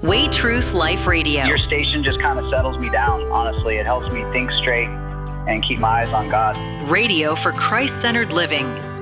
Way Truth Life Radio. Your station just kind of settles me down, honestly. It helps me think straight and keep my eyes on God. Radio for Christ-centered living.